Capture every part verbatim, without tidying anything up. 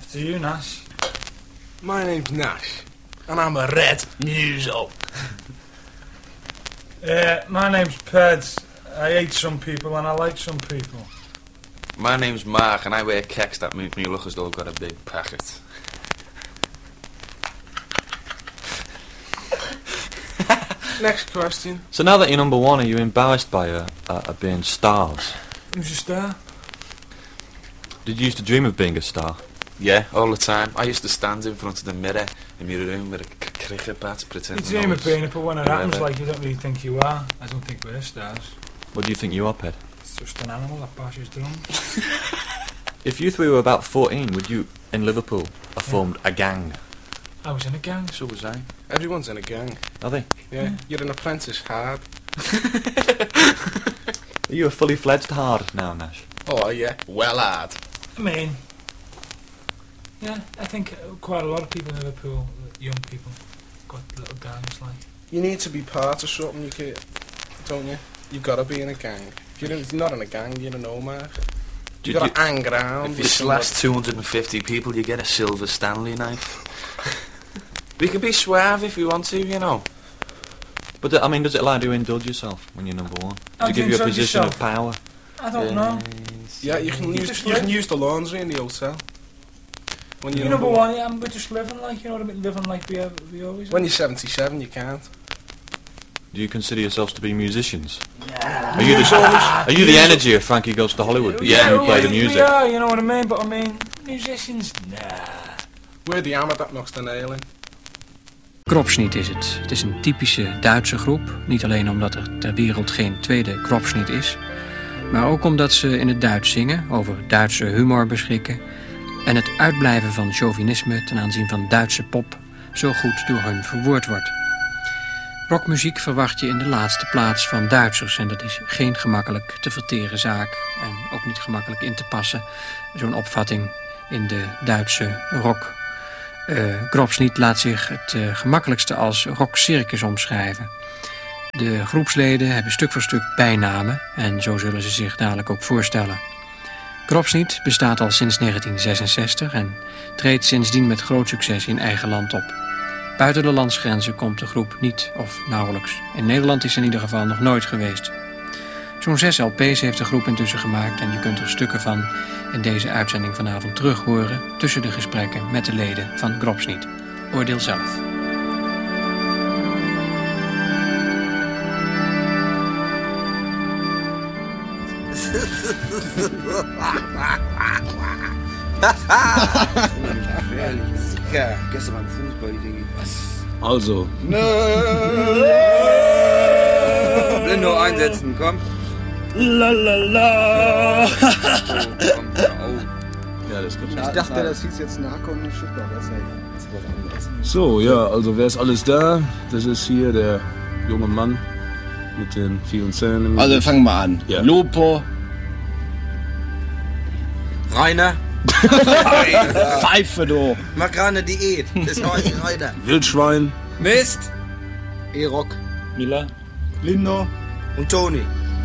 After you, Nash. My name's Nash, and I'm a red muso. Uh, my name's Peds. I hate some people and I like some people. My name's Mark, and I wear keks that make me look as though I've got a big packet. Next question. So now that you're number one, are you embarrassed by uh, uh, being stars? Who's a star? Did you used to dream of being a star? Yeah, all the time. I used to stand in front of the mirror in my room with a c- cricket bat, pretending You dream I of was being it, but when it happens, whoever. like, you don't really think you are. I don't think we're stars. What do you think you are, Ped? It's just an animal that bashes drums. If you three were about fourteen, would you, in Liverpool, have formed a gang? I was in a gang. So was I. Everyone's in a gang. Are they? Yeah, Yeah. you're an apprentice hard. Are you a fully fledged hard now, Nash? Oh, yeah, well hard. I mean, yeah, I think uh, quite a lot of people in Liverpool, uh, young people, got little gangs like. You need to be part of something, you can, don't you? You've got to be in a gang. If you're, in, if you're not in a gang, you're a nomad. Do You've you- got to hang around. If you with slash somebody. two hundred fifty people, you get a silver Stanley knife. We can be suave if we want to, you know. But uh, I mean, does it allow you to indulge yourself when you're number one? How Does do it you give you a indulge position yourself? of power? I don't know. Yeah, you can You use just you live. can use the laundry in the hotel. When You're you're number one, yeah, we're just living like, you know what I mean? Living like we, have, we always When have. you're seventy-seven, you can't. Do you consider yourselves to be musicians? Are you the Are you the energy of Frankie Goes to Hollywood? Because Yeah, you we, play the we music. are, you know what I mean? But I mean, musicians, nah. We're the hammer that knocks the nail in. Grobschnitt is het. Het is een typische Duitse groep. Niet alleen omdat er ter wereld geen tweede Grobschnitt is, maar ook omdat ze in het Duits zingen, over Duitse humor beschikken en het uitblijven van chauvinisme ten aanzien van Duitse pop zo goed door hun verwoord wordt. Rockmuziek verwacht je in de laatste plaats van Duitsers en dat is geen gemakkelijk te verteren zaak en ook niet gemakkelijk in te passen, zo'n opvatting in de Duitse rock. Uh, Grobschnitt laat zich het uh, gemakkelijkste als rockcircus omschrijven. De groepsleden hebben stuk voor stuk bijnamen en zo zullen ze zich dadelijk ook voorstellen. Grobschnitt bestaat al sinds negentien zesenzestig en treedt sindsdien met groot succes in eigen land op. Buiten de landsgrenzen komt de groep niet of nauwelijks. In Nederland is ze in ieder geval nog nooit geweest. Zo'n zes L P's heeft de groep intussen gemaakt en je kunt er stukken van in deze uitzending vanavond terug horen tussen de gesprekken met de leden van Grobschnitt. Oordeel zelf. Ja, gestern beim Fußball, Diggi. Was? Also. Blindo einsetzen, komm. Lalala. So, komm, hör auf. Ja, das kommt. Ich dachte, das hieß jetzt Narco und nicht Schicker, das ist ja das ist was anderes. So, ja, also wer ist alles da? Das ist hier der junge Mann mit den vielen Zähnen. im Also Gesicht. fangen wir an. Ja. Lupo, Rainer, Pfeife, du. mach gerade eine Diät. Das heißt Rainer. Wildschwein. Mist E-Rock, Miller. Lindo. und Toni.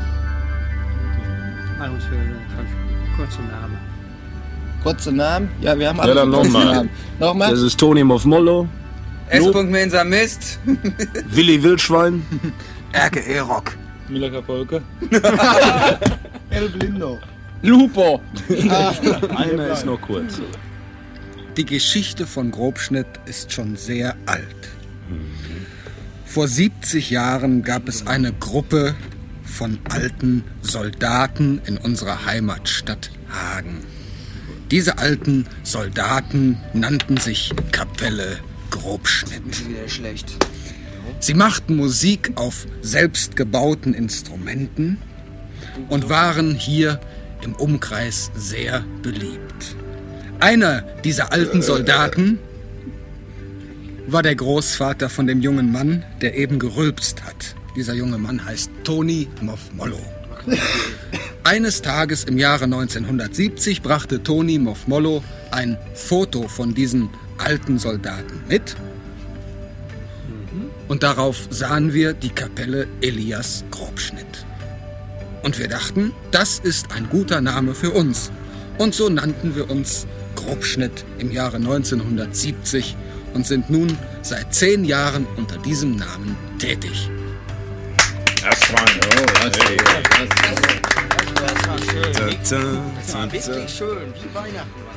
Kurze Namen. Kurze Namen? Ja, wir haben Ja, alle dann kurze nochmal. Namen. Nochmal? Das ist Toni Mofmollo. S. Mensa Mist. Willi Wildschwein. Erke E-Rock. Miller Kapolke. El Blindo. Lupo. Einer ist noch kurz. Die Geschichte von Grobschnitt ist schon sehr alt. Vor siebzig Jahren gab es eine Gruppe von alten Soldaten in unserer Heimatstadt Hagen. Diese alten Soldaten nannten sich Kapelle Grobschnitt. Wieder schlecht. Sie machten Musik auf selbstgebauten Instrumenten und waren hier im Umkreis sehr beliebt. Einer dieser alten Soldaten war der Großvater von dem jungen Mann, der eben gerülpst hat. Dieser junge Mann heißt Toni Mofmollo. Eines Tages im Jahre neunzehnhundertsiebzig brachte Toni Mofmollo ein Foto von diesen alten Soldaten mit. Und darauf sahen wir die Kapelle Elias Grobschnitt. Und wir dachten, das ist ein guter Name für uns. Und so nannten wir uns Grobschnitt im Jahre neunzehnhundertsiebzig und sind nun seit zehn Jahren unter diesem Namen tätig. Das war, oh, das, Das war schön. Das war richtig schön, wie Weihnachten.